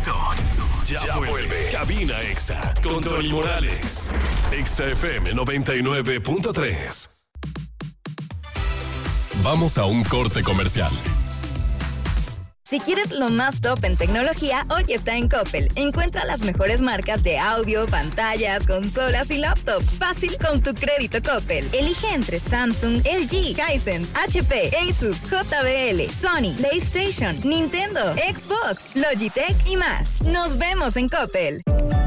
directo. Ya vuelve Cabina Exa con Tony Morales. Exa FM 99.3. Vamos a un corte comercial. Si quieres lo más top en tecnología, hoy está en Coppel. Encuentra las mejores marcas de audio, pantallas, consolas y laptops. Fácil con tu crédito Coppel. Elige entre Samsung, LG, Hisense, HP, Asus, JBL, Sony, PlayStation, Nintendo, Xbox, Logitech y más. Nos vemos en Coppel.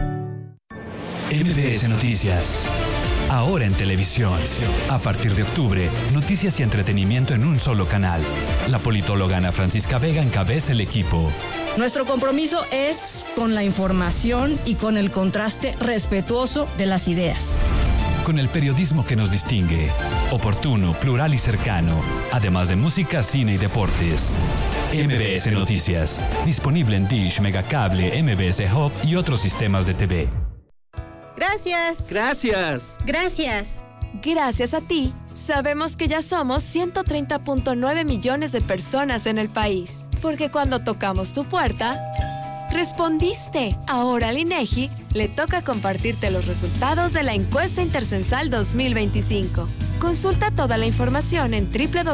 MBS Noticias. Ahora en televisión. A partir de octubre, noticias y entretenimiento en un solo canal. La politóloga Ana Francisca Vega encabeza el equipo. Nuestro compromiso es con la información y con el contraste respetuoso de las ideas. Con el periodismo que nos distingue. Oportuno, plural y cercano. Además de música, cine y deportes. MBS Noticias. Disponible en Dish, Megacable, MBS Hub y otros sistemas de TV. Gracias. Gracias. Gracias. Gracias a ti, sabemos que ya somos 130.9 millones de personas en el país. Porque cuando tocamos tu puerta, respondiste. Ahora al INEGI le toca compartirte los resultados de la encuesta Intercensal 2025. Consulta toda la información en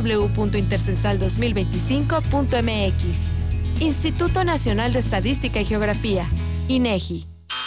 www.intercensal2025.mx. Instituto Nacional de Estadística y Geografía, INEGI.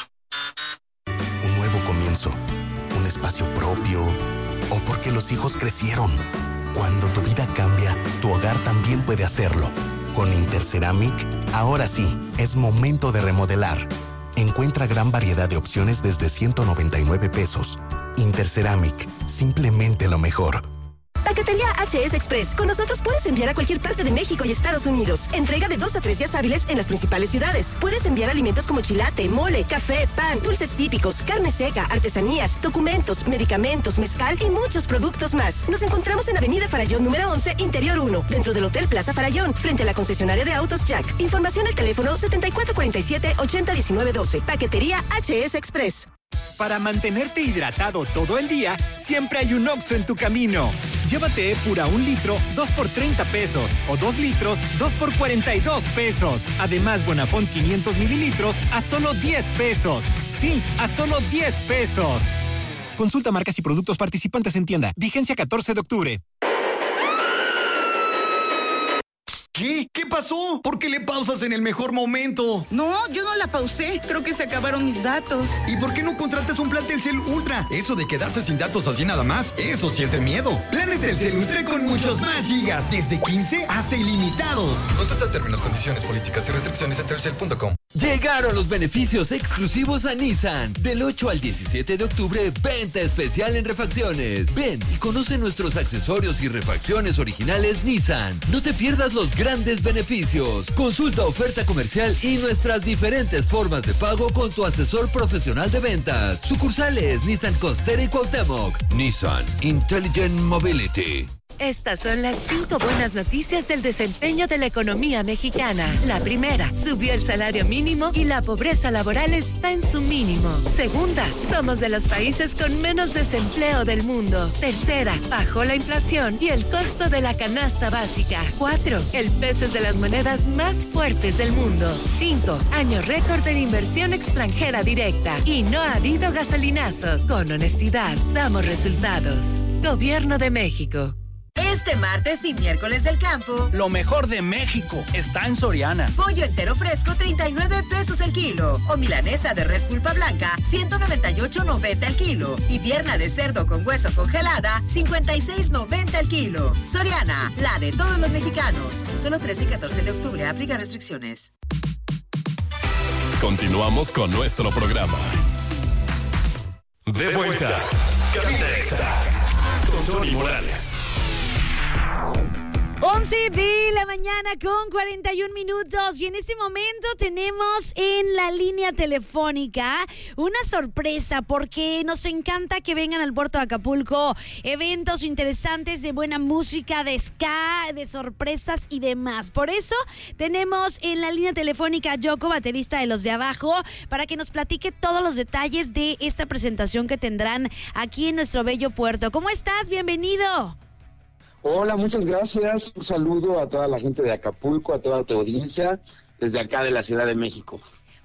Un espacio propio, o porque los hijos crecieron. Cuando tu vida cambia, tu hogar también puede hacerlo. Con Interceramic, ahora sí, es momento de remodelar. Encuentra gran variedad de opciones desde 199 pesos. Interceramic, simplemente lo mejor. Paquetería HS Express. Con nosotros puedes enviar a cualquier parte de México y Estados Unidos. Entrega de 2 a 3 días hábiles en las principales ciudades. Puedes enviar alimentos como chilate, mole, café, pan, dulces típicos, carne seca, artesanías, documentos, medicamentos, mezcal y muchos productos más. Nos encontramos en Avenida Farallón número 11, Interior 1, dentro del Hotel Plaza Farallón, frente a la concesionaria de autos Jack. Información al teléfono 7447-801912. Paquetería HS Express. Para mantenerte hidratado todo el día, siempre hay un Oxxo en tu camino. Llévate Epura 1 litro, 2 por 30 pesos. O 2 litros, 2 por 42 pesos. Además, Bonafont 500 mililitros a solo 10 pesos. Sí, a solo 10 pesos. Consulta marcas y productos participantes en tienda. Vigencia 14 de octubre. ¿Qué? ¿Qué pasó? ¿Por qué le pausas en el mejor momento? No, yo no la pausé. Creo que se acabaron mis datos. ¿Y por qué no contratas un plan Telcel Ultra? Eso de quedarse sin datos así nada más, eso sí es de miedo. Planes Telcel Ultra con muchos más gigas, desde 15 hasta ilimitados. Consulta términos, condiciones, políticas y restricciones en telcel.com. Llegaron los beneficios exclusivos a Nissan. Del 8 al 17 de octubre, venta especial en refacciones. Ven y conoce nuestros accesorios y refacciones originales Nissan. No te pierdas los grandes beneficios. Consulta oferta comercial y nuestras diferentes formas de pago con tu asesor profesional de ventas. Sucursales Nissan Costera y Cuauhtémoc. Nissan Intelligent Mobility. Estas son las 5 buenas noticias del desempeño de la economía mexicana. La primera, subió el salario mínimo y la pobreza laboral está en su mínimo. Segunda, somos de los países con menos desempleo del mundo. Tercera, bajó la inflación y el costo de la canasta básica. 4, el peso es de las monedas más fuertes del mundo. 5, año récord en inversión extranjera directa. Y no ha habido gasolinazos. Con honestidad, damos resultados. Gobierno de México. Este martes y miércoles del campo, lo mejor de México está en Soriana. Pollo entero fresco, 39 pesos el kilo. O milanesa de res pulpa blanca, 198.90 el kilo. Y pierna de cerdo con hueso congelada, 56.90 el kilo. Soriana, la de todos los mexicanos. Solo 13 y 14 de octubre, aplica restricciones. Continuamos con nuestro programa. De vuelta, Cabina Exa con Tony Morales. 11 de la mañana con 41 minutos y en este momento tenemos en la línea telefónica una sorpresa porque nos encanta que vengan al puerto de Acapulco eventos interesantes de buena música, de ska, de sorpresas y demás. Por eso tenemos en la línea telefónica a Yoko, baterista de Los de Abajo, para que nos platique todos los detalles de esta presentación que tendrán aquí en nuestro bello puerto. ¿Cómo estás? Bienvenido. Hola, muchas gracias. Un saludo a toda la gente de Acapulco, a toda tu audiencia, desde acá de la Ciudad de México.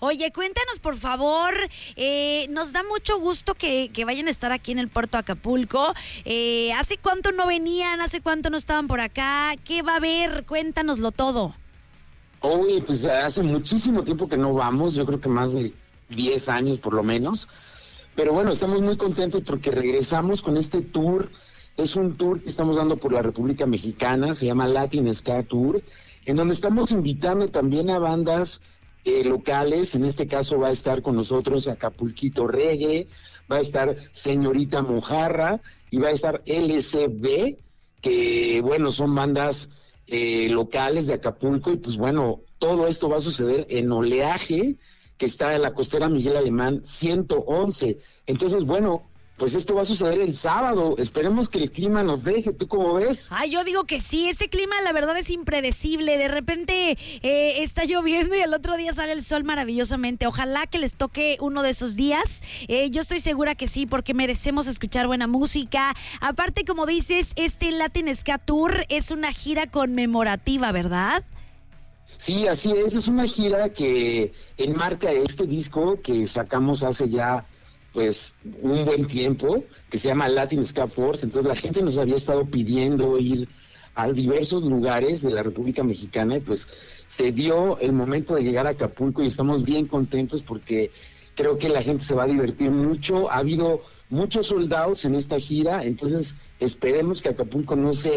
Oye, cuéntanos por favor, nos da mucho gusto que vayan a estar aquí en el puerto de Acapulco. ¿Hace cuánto no venían? ¿Hace cuánto no estaban por acá? ¿Qué va a haber? Cuéntanoslo todo. Oye, pues hace muchísimo tiempo que no vamos, yo creo que más de 10 años por lo menos. Pero bueno, estamos muy contentos porque regresamos con este tour. Es un tour que estamos dando por la República Mexicana, se llama Latin Ska Tour, en donde estamos invitando también a bandas locales. En este caso va a estar con nosotros Acapulquito Reggae, va a estar Señorita Mojarra y va a estar LCB, que bueno, son bandas locales de Acapulco. Y pues bueno, todo esto va a suceder en Oleaje, que está en la costera Miguel Alemán 111. Entonces, bueno, pues esto va a suceder el sábado. Esperemos que el clima nos deje. ¿Tú cómo ves? Ay, yo digo que sí. Ese clima, la verdad, es impredecible. De repente está lloviendo y el otro día sale el sol maravillosamente. Ojalá que les toque uno de esos días. Yo estoy segura que sí, porque merecemos escuchar buena música. Aparte, como dices, este Latin Ska Tour es una gira conmemorativa, ¿verdad? Sí, así es una gira que enmarca este disco que sacamos hace ya pues un buen tiempo, que se llama Latin Ska Force. Entonces la gente nos había estado pidiendo ir a diversos lugares de la República Mexicana y pues se dio el momento de llegar a Acapulco y estamos bien contentos porque creo que la gente se va a divertir mucho. Ha habido muchos soldados en esta gira, entonces esperemos que Acapulco no se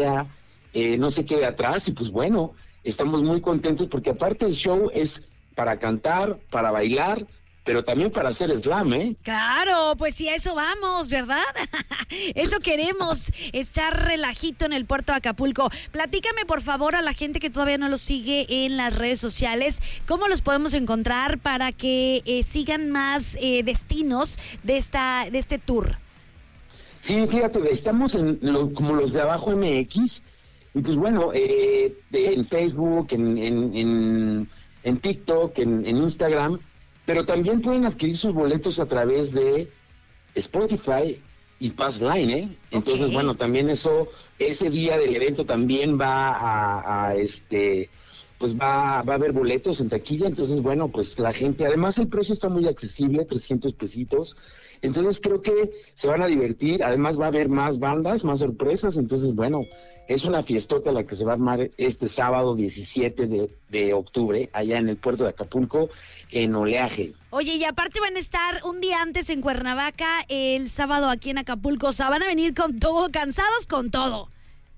quede atrás y pues bueno, estamos muy contentos porque aparte el show es para cantar, para bailar, pero también para hacer slam, ¿eh? Claro, pues sí, a eso vamos, ¿verdad? Eso queremos, echar relajito en el puerto de Acapulco. Platícame, por favor, a la gente que todavía no los sigue en las redes sociales, ¿cómo los podemos encontrar para que sigan más destinos de este tour? Sí, fíjate, estamos como los de Abajo MX. Y pues bueno, en Facebook, en TikTok, en Instagram, pero también pueden adquirir sus boletos a través de Spotify y Passline, ¿eh? Entonces, bueno, también ese día del evento también va pues va a haber boletos en taquilla. Entonces, bueno, pues la gente, además el precio está muy accesible, 300 pesitos. Entonces creo que se van a divertir, además va a haber más bandas, más sorpresas. Entonces, bueno, es una fiestota la que se va a armar este sábado 17 de octubre, allá en el puerto de Acapulco, en Oleaje. Oye, y aparte van a estar un día antes en Cuernavaca, el sábado aquí en Acapulco. O sea, van a venir con todo, cansados con todo.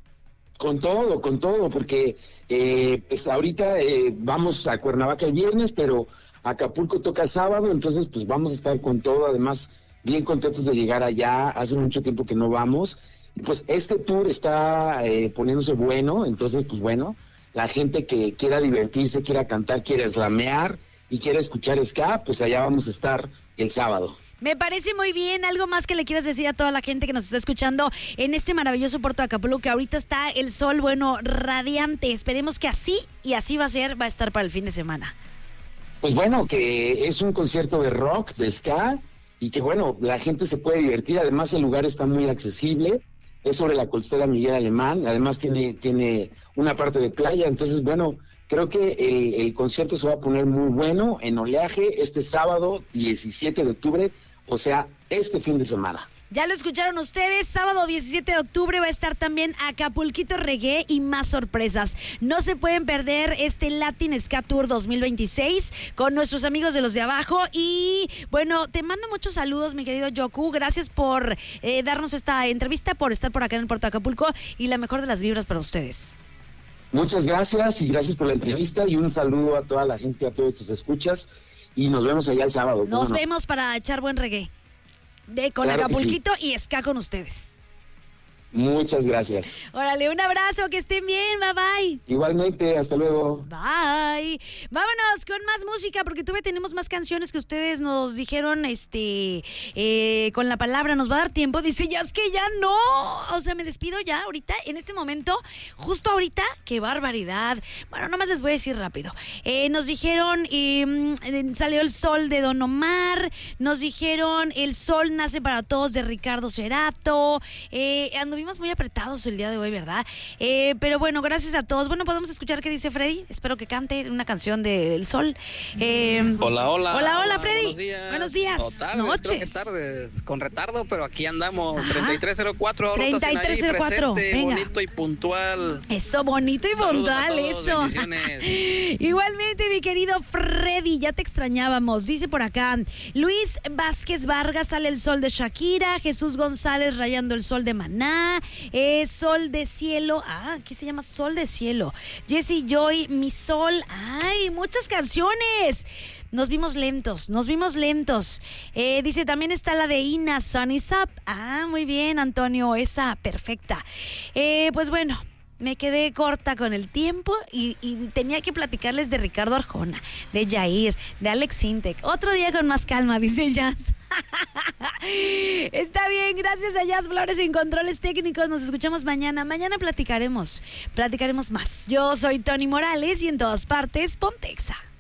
Con todo, porque pues ahorita vamos a Cuernavaca el viernes, pero Acapulco toca sábado, entonces pues vamos a estar con todo. Además, bien contentos de llegar allá, hace mucho tiempo que no vamos. Y pues este tour está poniéndose bueno, entonces pues bueno, la gente que quiera divertirse, quiera cantar, quiera slamear y quiera escuchar ska, pues allá vamos a estar el sábado. Me parece muy bien. ¿Algo más que le quieras decir a toda la gente que nos está escuchando en este maravilloso puerto de Acapulco, que ahorita está el sol, bueno, radiante? Esperemos que así va a estar para el fin de semana. Pues bueno, que es un concierto de rock, de ska, y que bueno, la gente se puede divertir. Además el lugar está muy accesible, es sobre la costera Miguel Alemán, además tiene una parte de playa. Entonces bueno, creo que el concierto se va a poner muy bueno en Oleaje este sábado 17 de octubre, o sea, este fin de semana. Ya lo escucharon ustedes, sábado 17 de octubre va a estar también Acapulquito Reggae y más sorpresas. No se pueden perder este Latin Ska Tour 2026 con nuestros amigos de los de abajo. Y bueno, te mando muchos saludos, mi querido Yoku. Gracias por darnos esta entrevista, por estar por acá en el puerto de Acapulco, y la mejor de las vibras para ustedes. Muchas gracias y gracias por la entrevista y un saludo a toda la gente, a todos tus escuchas, y nos vemos allá el sábado. Nos vemos para echar buen reggae. Con claro, Acapulquito sí. Y ska con ustedes. Muchas gracias. Órale, un abrazo, que estén bien, bye bye. Igualmente, hasta luego. Bye. Vámonos con más música, porque todavía tenemos más canciones que ustedes nos dijeron, con la palabra, nos va a dar tiempo. Dice, ya es que ya no, o sea, me despido ya ahorita, en este momento, justo ahorita, qué barbaridad. Bueno, nomás les voy a decir rápido. Nos dijeron, salió el sol de Don Omar, nos dijeron, el sol nace para todos de Ricardo Cerato, anduvimos venimos muy apretados el día de hoy, ¿verdad? Pero bueno, gracias a todos. Bueno, podemos escuchar qué dice Freddy. Espero que cante una canción del Sol. Hola, hola. Hola, Freddy. Buenos días. Buenos días. O tardes, noches. creo que tardes, con retardo, pero aquí andamos. Ajá. 3304. 3304. Venga. Bonito y puntual. Eso, bonito y Saludos a puntual, todos, eso. bendiciones. Igualmente, mi querido Freddy, ya te extrañábamos. Dice por acá, Luis Vázquez Vargas, Sale el Sol de Shakira. Jesús González, Rayando el Sol de Maná. Sol de Cielo. ¿Qué se llama? Sol de Cielo. Jesse Joy, Mi Sol. ¡Ay, muchas canciones! Nos vimos lentos. Dice, también está la de Ina, Sun is Up. Muy bien, Antonio, esa, perfecta. Pues bueno, me quedé corta con el tiempo y tenía que platicarles de Ricardo Arjona, de Yair, de Alex Intec. Otro día con más calma, dice Jazz. Está bien, gracias a Jazz Flores en controles técnicos. Nos escuchamos mañana. Mañana platicaremos más. Yo soy Tony Morales y en todas partes, Pontexa.